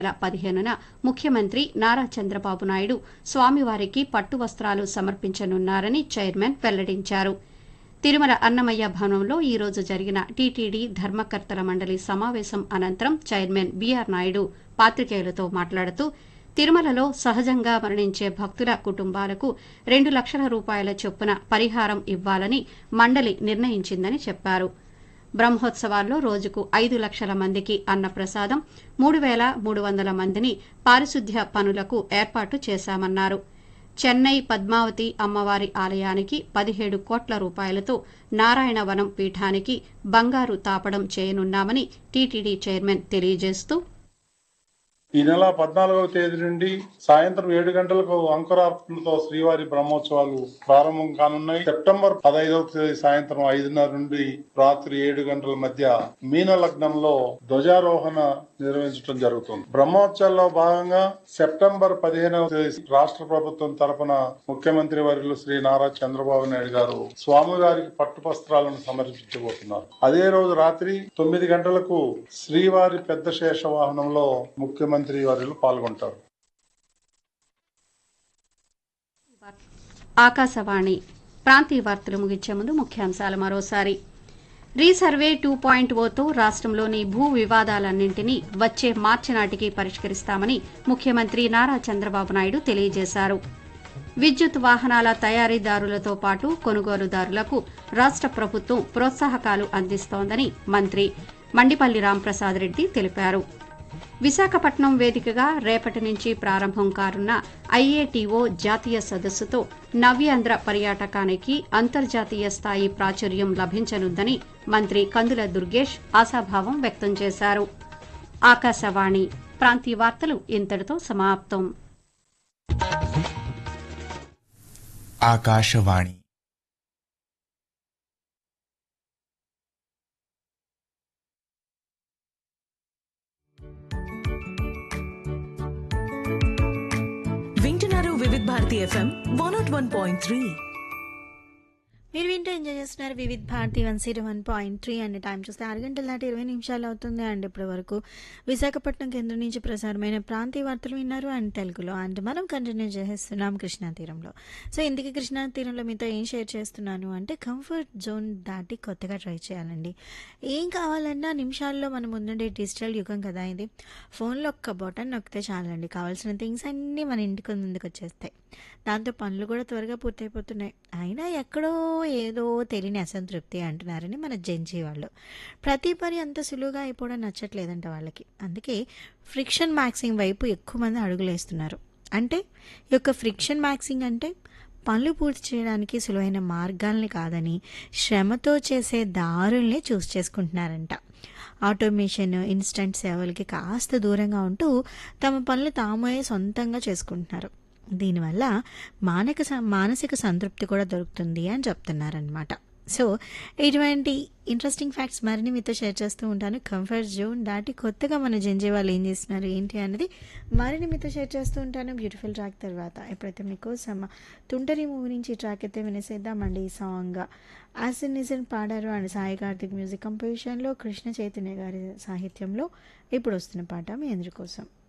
15న ముఖ్యమంత్రి నారా చంద్రబాబు నాయుడు స్వామివారికి పట్టు వస్త్రాలు సమర్పించనున్నారని చైర్మన్ వెల్లడించారు. తిరుమల అన్నమయ్య భవనంలో ఈ రోజు జరిగిన టీటీడీ ధర్మకర్తల మండలి సమావేశం అనంతరం చైర్మన్ బీఆర్ నాయుడు పాత్రికేయులతో మాట్లాడుతూ తిరుమలలో సహజంగా మరణించే భక్తుల కుటుంబాలకు 2 లక్షల రూపాయల చొప్పున పరిహారం ఇవ్వాలని మండలి నిర్ణయించిందని చెప్పారు. బ్రహ్మోత్సవాల్లో రోజుకు 5 లక్షల మందికి అన్నప్రసాదం, 3,300 మందిని పారిశుద్ధ్య పనులకు ఏర్పాటు చేశామన్నారు. చెన్నై పద్మావతి అమ్మవారి ఆలయానికి 17 కోట్ల రూపాయలతో నారాయణవనం పీఠానికి బంగారు తాపడం చేయనున్నామని టీటీడీ చైర్మన్ తెలియజేస్తూ, ఈ నెల 14వ తేదీ నుండి సాయంత్రం 7 గంటలకు అంకురార్పణతో శ్రీవారి బ్రహ్మోత్సవాలు ప్రారంభం కానున్నాయి. సెప్టెంబర్ 15వ తేదీ సాయంత్రం 5:30 నుండి రాత్రి 7 గంటల మధ్య మీన లగ్నంలో ధ్వజారోహణ నిర్వహించడం జరుగుతుంది. బ్రహ్మోత్సవాల్లో భాగంగా సెప్టెంబర్ 15వ తేదీ రాష్ట్ర ప్రభుత్వం తరపున ముఖ్యమంత్రి వర్యులు శ్రీ నారా చంద్రబాబు నాయుడు గారు స్వామివారికి పట్టు వస్త్రాలను సమర్పించబోతున్నారు. అదే రోజు రాత్రి 9 గంటలకు శ్రీవారి పెద్ద శేష వాహనంలో ముఖ్యమంత్రి వర్యులు పాల్గొంటారు. ఆకాశవాణి ప్రాంతీయ వార్తలు ముగించే ముందు ముఖ్యాంశాలు మరోసారి. రీసర్వే 2.0తో రాష్ట్రంలోని భూ వివాదాలన్నింటినీ వచ్చే మార్చి నాటికి పరిష్కరిస్తామని ముఖ్యమంత్రి నారా చంద్రబాబు నాయుడు తెలియజేశారు. విద్యుత్ వాహనాల తయారీదారులతో పాటు కొనుగోలుదారులకు రాష్ట్ర ప్రభుత్వం ప్రోత్సాహకాలు అందిస్తోందని మంత్రి మండిపల్లి రాంప్రసాద్ రెడ్డి తెలిపారు. విశాఖపట్నం వేదికగా రేపటి నుంచి ప్రారంభం కానున్న ఐఏటీఓ జాతీయ సదస్సుతో నవ్యాంధ్ర పర్యాటకానికి అంతర్జాతీయ స్థాయి ప్రాచుర్యం లభించనుందని మంత్రి కందుల దుర్గేష్ ఆశాభావం వ్యక్తం చేశారు. ఆకాశవాణి ప్రాంతీయ వార్తలు ఇంతటితో సమాప్తం. ఆకాశవాణి వింటున్నారు వివిధ భారతి FM 101.3. మీరు వింటూ ఎంజాయ్ చేస్తున్నారు వివిధ భారతి 101.3 అండ్ టైం చూస్తే 6 గంటల దాటి 20 నిమిషాలు అవుతుంది. అండ్ ఇప్పటి వరకు విశాఖపట్నం కేంద్రం నుంచి ప్రసారమైన ప్రాంతీయ వార్తలు విన్నారు అండ్ తెలుగులో. అండ్ మనం కంటిన్యూ చేస్తున్నాం కృష్ణా తీరంలో. సో ఇందుకే కృష్ణా తీరంలో మీతో ఏం షేర్ చేస్తున్నాను అంటే కంఫర్ట్ జోన్ దాటి కొత్తగా ట్రై చేయాలండి. ఏం కావాలన్నా నిమిషాల్లో మన ముందుండే డిజిటల్ యుగం కదా ఇది. ఫోన్లో ఒక్క బటన్ నొక్కితే చాలండి, కావాల్సిన థింగ్స్ అన్నీ మన ఇంటికి ముందుకు వచ్చేస్తాయి. దాంతో పనులు కూడా త్వరగా పూర్తయిపోతున్నాయి. అయినా ఎక్కడో ఏదో తెలియని అసంతృప్తి అంటున్నారని మన జెన్జీ వాళ్ళు. ప్రతి పని అంత సులువుగా అయిపోవడం నచ్చట్లేదంట వాళ్ళకి. అందుకే ఫ్రిక్షన్ మ్యాక్సింగ్ వైపు ఎక్కువ మంది అడుగులేస్తున్నారు. అంటే ఈ యొక్క ఫ్రిక్షన్ మ్యాక్సింగ్ అంటే పనులు పూర్తి చేయడానికి సులువైన మార్గాల్ని కాదని శ్రమతో చేసే దారుల్ని చూస్ చేసుకుంటున్నారంట. ఆటోమేషన్, ఇన్స్టంట్ సేవలకి కాస్త దూరంగా ఉంటూ తమ పనులు తామే సొంతంగా చేసుకుంటున్నారు. దీనివల్ల మానసిక సంతృప్తి కూడా దొరుకుతుంది అని చెప్తున్నారనమాట. సో ఇటువంటి ఇంట్రెస్టింగ్ ఫ్యాక్ట్స్ మరిన్ని మీతో షేర్ చేస్తూ ఉంటాను. కంఫర్ట్ జోన్ దాటి కొత్తగా మన జెన్జీ వాళ్ళు ఏం చేస్తున్నారు ఏంటి అనేది మరిన్ని మీతో షేర్ చేస్తూ ఉంటాను బ్యూటిఫుల్ ట్రాక్ తర్వాత. ఎప్పుడైతే మీకోసం తుంటరి మూవీ నుంచి ట్రాక్ అయితే వినేసేద్దామండి. ఈ సాంగ్ యాసిన్ నిజన్ పాడారు అండ్ సాయి కార్తిక్ మ్యూజిక్ కంపోజిషన్లో, కృష్ణ చైతన్య గారి సాహిత్యంలో ఇప్పుడు వస్తున్న పాట మీ అందరి కోసం.